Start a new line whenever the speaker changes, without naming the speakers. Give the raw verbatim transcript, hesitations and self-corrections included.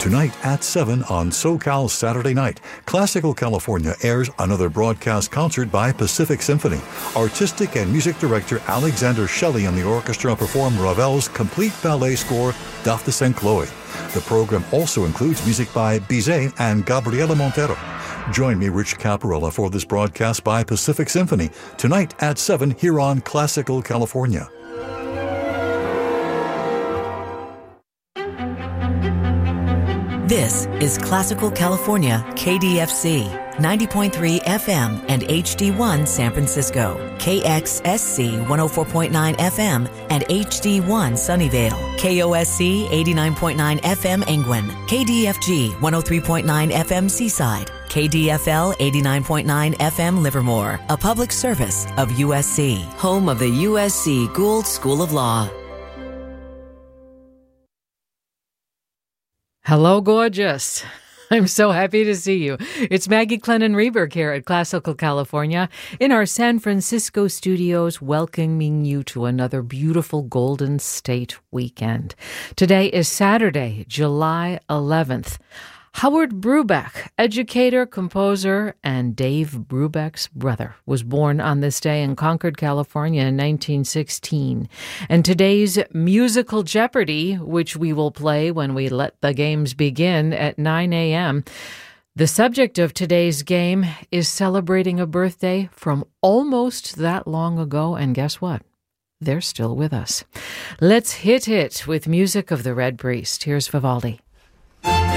Tonight at seven on SoCal Saturday Night, Classical California airs another broadcast concert by Pacific Symphony. Artistic and music director Alexander Shelley and the orchestra perform Ravel's complete ballet score, Daft de Saint-Chloé. The program also includes music by Bizet and Gabriela Montero. Join me, Rich Caparella, for this broadcast by Pacific Symphony, tonight at seven here on Classical California.
This is Classical California, K D F C, ninety point three F M and H D one San Francisco, K X S C one oh four point nine F M and H D one Sunnyvale, K O S C eighty-nine point nine F M Angwin, K D F G one oh three point nine F M Seaside, K D F L eighty-nine point nine F M Livermore, a public service of U S C, home of the U S C Gould School of Law.
Hello, gorgeous. I'm so happy to see you. It's Maggie Clennon-Reberg here at Classical California in our San Francisco studios, welcoming you to another beautiful Golden State weekend. Today is Saturday, July eleventh. Howard Brubeck, educator, composer, and Dave Brubeck's brother, was born on this day in Concord, California in nineteen sixteen. And today's musical Jeopardy, which we will play when we let the games begin at nine a.m., the subject of today's game is celebrating a birthday from almost that long ago, and guess what? They're still with us. Let's hit it with music of the Red Priest. Here's Vivaldi.